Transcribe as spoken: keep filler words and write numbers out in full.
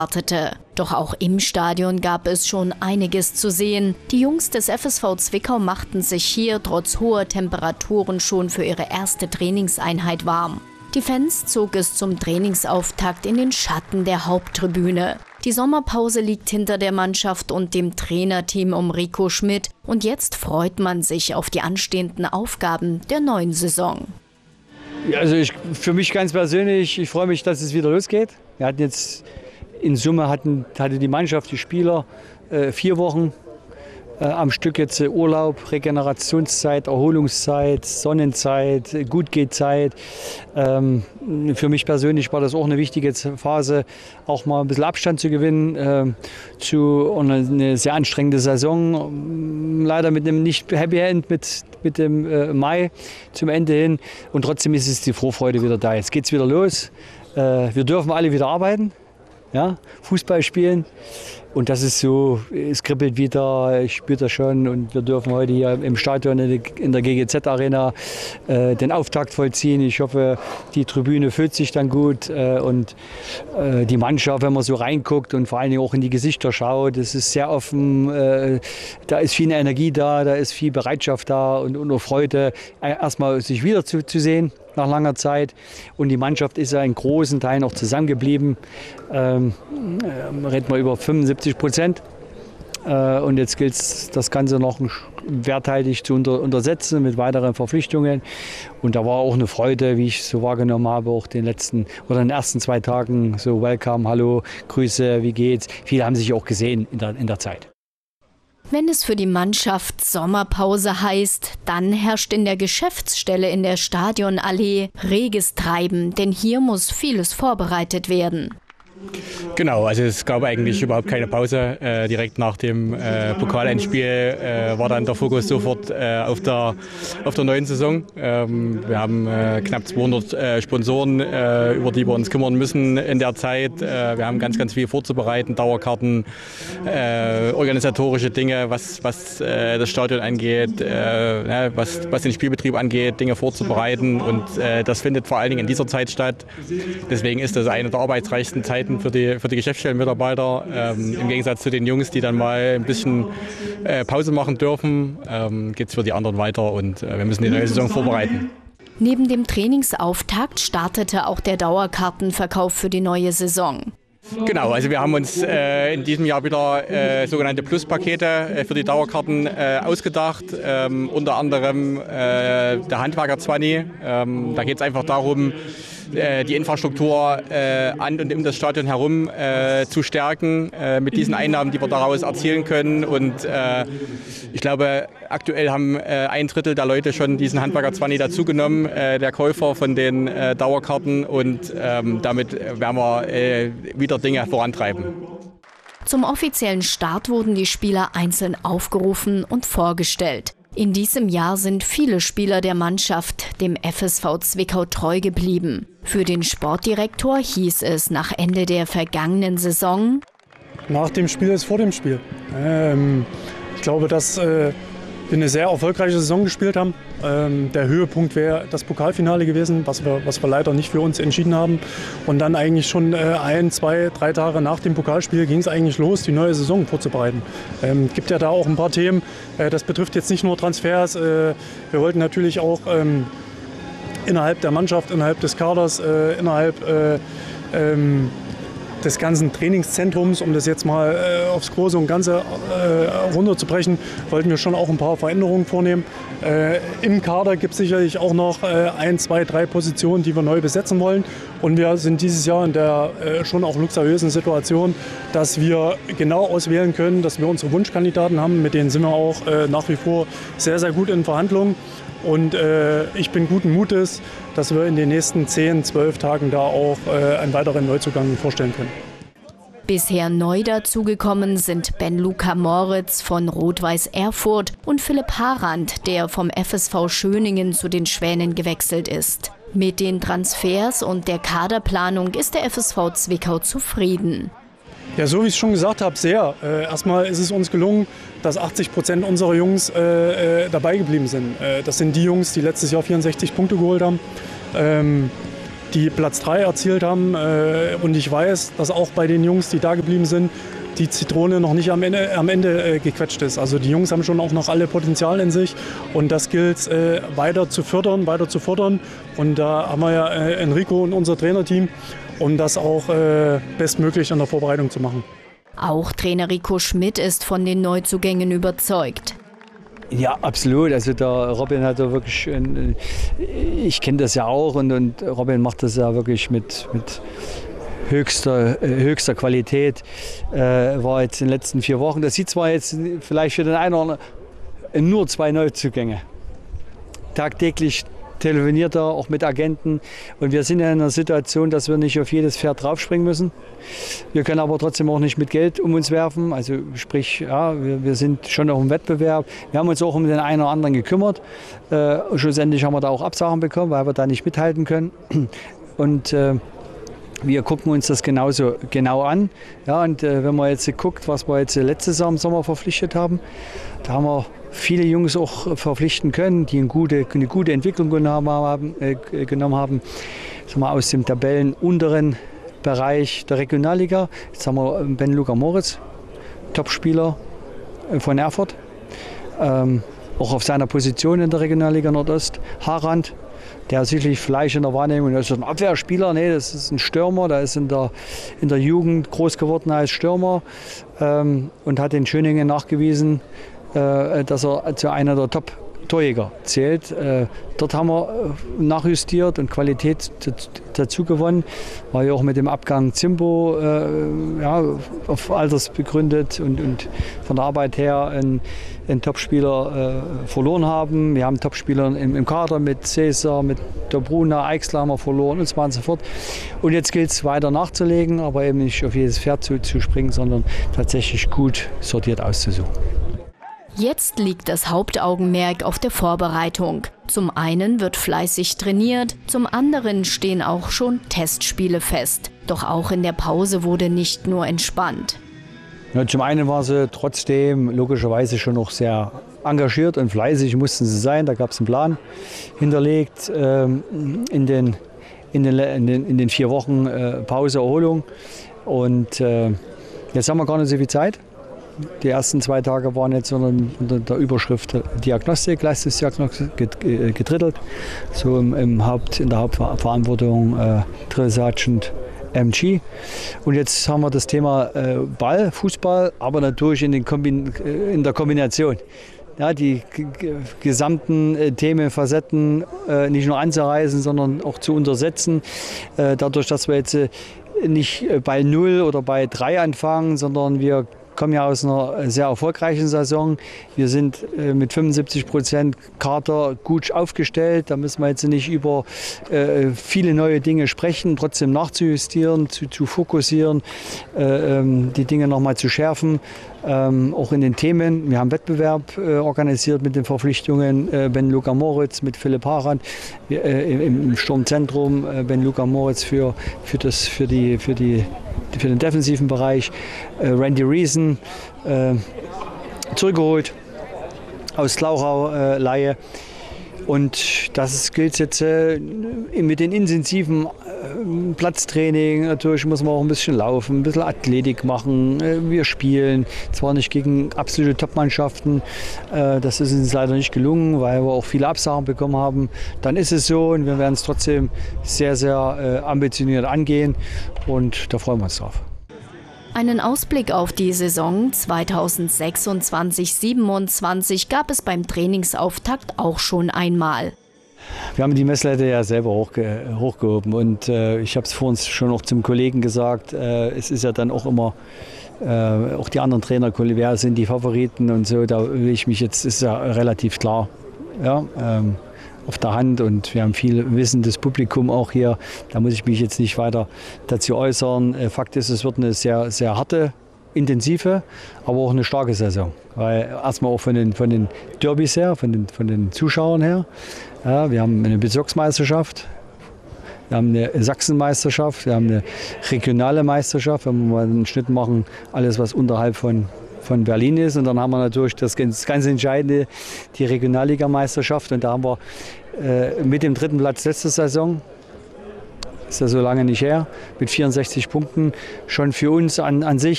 startete. Doch auch im Stadion gab es schon einiges zu sehen. Die Jungs des F S V Zwickau machten sich hier trotz hoher Temperaturen schon für ihre erste Trainingseinheit warm. Die Fans zog es zum Trainingsauftakt in den Schatten der Haupttribüne. Die Sommerpause liegt hinter der Mannschaft und dem Trainerteam um Rico Schmidt. Und jetzt freut man sich auf die anstehenden Aufgaben der neuen Saison. Ja, also ich, für mich ganz persönlich, ich freue mich, dass es wieder losgeht. Wir hatten jetzt in Summe hatten, hatte die Mannschaft, die Spieler äh, vier Wochen äh, am Stück jetzt äh, Urlaub, Regenerationszeit, Erholungszeit, Sonnenzeit, äh, Gutgehzeit. Ähm, für mich persönlich war das auch eine wichtige Phase, auch mal ein bisschen Abstand zu gewinnen äh, zu einer eine sehr anstrengende Saison. Leider mit einem nicht Happy End mit, mit dem äh, Mai zum Ende hin. Und trotzdem ist es die Vorfreude wieder da. Jetzt geht es wieder los. Äh, wir dürfen alle wieder arbeiten. Ja, Fußball spielen und das ist so, es kribbelt wieder, ich spüre das schon und wir dürfen heute hier im Stadion in der G G Z-Arena äh, den Auftakt vollziehen. Ich hoffe, die Tribüne füllt sich dann gut äh, und äh, die Mannschaft, wenn man so reinguckt und vor allen Dingen auch in die Gesichter schaut, es ist sehr offen, äh, da ist viel Energie da, da ist viel Bereitschaft da und, und auch Freude, erstmal sich wieder zu, zu sehen. Nach langer Zeit. Und die Mannschaft ist ja in großen Teilen auch zusammengeblieben. Ähm, äh, reden wir über fünfundsiebzig Prozent. Äh, und jetzt gilt es, das Ganze noch werthaltig zu unter, untersetzen mit weiteren Verpflichtungen. Und da war auch eine Freude, wie ich so wahrgenommen habe, auch den letzten oder den ersten zwei Tagen so Welcome, hallo, Grüße, wie geht's? Viele haben sich auch gesehen in der, in der Zeit. Wenn es für die Mannschaft Sommerpause heißt, dann herrscht in der Geschäftsstelle in der Stadionallee reges Treiben, denn hier muss vieles vorbereitet werden. Genau, also es gab eigentlich überhaupt keine Pause. Äh, direkt nach dem äh, Pokalendspiel äh, war dann der Fokus sofort äh, auf, der, auf der neuen Saison. Ähm, wir haben äh, knapp zweihundert äh, Sponsoren, äh, über die wir uns kümmern müssen in der Zeit. Äh, wir haben ganz, ganz viel vorzubereiten, Dauerkarten, äh, organisatorische Dinge, was, was äh, das Stadion angeht, äh, ne, was, was den Spielbetrieb angeht, Dinge vorzubereiten. Und äh, das findet vor allen Dingen in dieser Zeit statt. Deswegen ist das eine der arbeitsreichsten Zeiten für die, für die Geschäftsstellenmitarbeiter, ähm, im Gegensatz zu den Jungs, die dann mal ein bisschen äh, Pause machen dürfen, ähm, geht es für die anderen weiter und äh, wir müssen die neue Saison vorbereiten. Neben dem Trainingsauftakt startete auch der Dauerkartenverkauf für die neue Saison. Genau, also wir haben uns äh, in diesem Jahr wieder äh, sogenannte Pluspakete äh, für die Dauerkarten äh, ausgedacht, ähm, unter anderem äh, der Handwerker-Zwanni. Ähm, da geht es einfach darum, äh, die Infrastruktur äh, an und um das Stadion herum äh, zu stärken, äh, mit diesen Einnahmen, die wir daraus erzielen können. Und äh, ich glaube, aktuell haben äh, ein Drittel der Leute schon diesen Handwerker-Zwanni dazugenommen, äh, der Käufer von den äh, Dauerkarten. Und ähm, damit werden wir äh, wieder Dinge vorantreiben. Zum offiziellen Start wurden die Spieler einzeln aufgerufen und vorgestellt. In diesem Jahr sind viele Spieler der Mannschaft dem F S V Zwickau treu geblieben. Für den Sportdirektor hieß es nach Ende der vergangenen Saison: Nach dem Spiel ist vor dem Spiel. Ähm, ich glaube, dass äh, wir eine sehr erfolgreiche Saison gespielt haben. Ähm, der Höhepunkt wäre das Pokalfinale gewesen, was wir, was wir leider nicht für uns entschieden haben. Und dann eigentlich schon äh, ein, zwei, drei Tage nach dem Pokalspiel ging es eigentlich los, die neue Saison vorzubereiten. Es ähm, gibt ja da auch ein paar Themen. Äh, das betrifft jetzt nicht nur Transfers. Äh, wir wollten natürlich auch ähm, innerhalb der Mannschaft, innerhalb des Kaders, äh, innerhalb äh, ähm, des ganzen Trainingszentrums, um das jetzt mal äh, aufs Große und Ganze äh, runterzubrechen, wollten wir schon auch ein paar Veränderungen vornehmen. Äh, Im Kader gibt es sicherlich auch noch äh, ein, zwei, drei Positionen, die wir neu besetzen wollen. Und wir sind dieses Jahr in der äh, schon auch luxuriösen Situation, dass wir genau auswählen können, dass wir unsere Wunschkandidaten haben. Mit denen sind wir auch äh, nach wie vor sehr, sehr gut in Verhandlungen. Und äh, ich bin guten Mutes, dass wir in den nächsten zehn, zwölf Tagen da auch äh, einen weiteren Neuzugang vorstellen können. Bisher neu dazugekommen sind Ben-Luca Moritz von Rot-Weiß Erfurt und Philipp Harand, der vom F S V Schöningen zu den Schwänen gewechselt ist. Mit den Transfers und der Kaderplanung ist der F S V Zwickau zufrieden. Ja, so wie ich es schon gesagt habe, sehr. Äh, erstmal ist es uns gelungen, dass achtzig Prozent unserer Jungs äh, äh, dabei geblieben sind. Äh, das sind die Jungs, die letztes Jahr vierundsechzig Punkte geholt haben. Ähm, die Platz drei erzielt haben. Äh, und ich weiß, dass auch bei den Jungs, die da geblieben sind, die Zitrone noch nicht am Ende, am Ende äh, gequetscht ist. Also die Jungs haben schon auch noch alle Potenzial in sich und das gilt äh, weiter zu fördern, weiter zu fordern. Und da haben wir ja äh, Enrico und unser Trainerteam, um das auch äh, bestmöglich in der Vorbereitung zu machen. Auch Trainer Rico Schmidt ist von den Neuzugängen überzeugt. Ja, absolut. Also der Robin hat da wirklich, ich kenne das ja auch und, und Robin macht das ja wirklich mit, mit höchster, höchster Qualität. Äh, war jetzt in den letzten vier Wochen. Das sieht zwar jetzt vielleicht für den einen oder anderen nur zwei Neuzugänge. Tagtäglich telefoniert er auch mit Agenten und wir sind ja in einer Situation, dass wir nicht auf jedes Pferd draufspringen müssen. Wir können aber trotzdem auch nicht mit Geld um uns werfen, also sprich, ja, wir, wir sind schon auch im Wettbewerb. Wir haben uns auch um den einen oder anderen gekümmert. Äh, schlussendlich haben wir da auch Absagen bekommen, weil wir da nicht mithalten können. Und äh, wir gucken uns das genauso genau an. Ja, und äh, wenn man jetzt guckt, was wir jetzt letztes Jahr im Sommer verpflichtet haben, da haben wir viele Jungs auch verpflichten können, die eine gute, eine gute Entwicklung genommen haben, äh, genommen haben sagen wir, aus dem Tabellenunteren Bereich der Regionalliga. Jetzt haben wir Ben Luca Moritz, Topspieler von Erfurt, ähm, auch auf seiner Position in der Regionalliga Nordost. Harand, der sicherlich vielleicht in der Wahrnehmung, das ist ein Abwehrspieler, nee, das ist ein Stürmer, der ist in der, in der Jugend groß geworden als Stürmer ähm, und hat in Schöningen nachgewiesen, äh, dass er zu einer der Top-Torjäger zählt. Äh, dort haben wir nachjustiert und Qualität dazu gewonnen, war ja auch mit dem Abgang Zimbo äh, ja, auf Alters begründet und, und von der Arbeit her ein, ein Topspieler äh, verloren haben. Wir haben Topspieler im, im Kader mit Cäsar, mit der Bruna, Eichsler haben wir verloren und so weiter und so fort. Und jetzt gilt es weiter nachzulegen, aber eben nicht auf jedes Pferd zu, zu springen, sondern tatsächlich gut sortiert auszusuchen. Jetzt liegt das Hauptaugenmerk auf der Vorbereitung. Zum einen wird fleißig trainiert, zum anderen stehen auch schon Testspiele fest. Doch auch in der Pause wurde nicht nur entspannt. Ja, zum einen war sie trotzdem logischerweise schon noch sehr engagiert und fleißig mussten sie sein. Da gab es einen Plan hinterlegt ähm, in, den, in, den, in, den, in den vier Wochen äh, Pause, Erholung. Und äh, jetzt haben wir gar nicht so viel Zeit. Die ersten zwei Tage waren jetzt unter der Überschrift Diagnostik, Leistungsdiagnostik gedrittelt. So im, im Haupt, in der Hauptverantwortung äh, Drill Sergeant M G. Und jetzt haben wir das Thema äh, Ball, Fußball, aber natürlich in, den Kombin in der Kombination. Ja, die gesamten äh, Themen, Facetten äh, nicht nur anzureißen, sondern auch zu untersetzen. Äh, dadurch, dass wir jetzt äh, nicht bei null oder bei drei anfangen, sondern wir kommen ja aus einer sehr erfolgreichen Saison. Wir sind äh, mit fünfundsiebzig Prozent Kader gut aufgestellt. Da müssen wir jetzt nicht über äh, viele neue Dinge sprechen, trotzdem nachzujustieren, zu, zu fokussieren, äh, ähm, die Dinge nochmal zu schärfen. Ähm, auch in den Themen. Wir haben Wettbewerb äh, organisiert mit den Verpflichtungen äh, Ben Luca Moritz mit Philipp Harand wir, äh, im, im Sturmzentrum äh, Ben Luca Moritz für, für, das, für, die, für, die, für den defensiven Bereich, äh, Randy Reason äh, zurückgeholt aus Glauchau äh, Laie. Und das gilt jetzt äh, mit den intensiven äh, Platztraining. Natürlich muss man auch ein bisschen laufen, ein bisschen Athletik machen. Äh, wir spielen zwar nicht gegen absolute Top-Mannschaften, äh, das ist uns leider nicht gelungen, weil wir auch viele Absagen bekommen haben. Dann ist es so und wir werden es trotzdem sehr, sehr äh, ambitioniert angehen und da freuen wir uns drauf. Einen Ausblick auf die Saison zweitausendsechsundzwanzig siebenundzwanzig gab es beim Trainingsauftakt auch schon einmal. Wir haben die Messlatte ja selber hochge hochgehoben und äh, ich habe es vorhin schon noch zum Kollegen gesagt, äh, es ist ja dann auch immer, äh, auch die anderen Trainer, wer sind die Favoriten und so, da will ich mich jetzt, ist ja relativ klar, ja, ähm, auf der Hand und wir haben viel wissendes Publikum auch hier. Da muss ich mich jetzt nicht weiter dazu äußern. Fakt ist, es wird eine sehr, sehr harte, intensive, aber auch eine starke Saison. Weil erstmal auch von den, von den Derbys her, von den, von den Zuschauern her. Ja, wir haben eine Bezirksmeisterschaft, wir haben eine Sachsenmeisterschaft, wir haben eine regionale Meisterschaft, wenn wir mal einen Schnitt machen, alles was unterhalb von von Berlin ist. Und dann haben wir natürlich das ganz, ganz Entscheidende, die Regionalligameisterschaft. Und da haben wir äh, mit dem dritten Platz letzte Saison ist ja so lange nicht her, mit vierundsechzig Punkten. Schon für uns an, an sich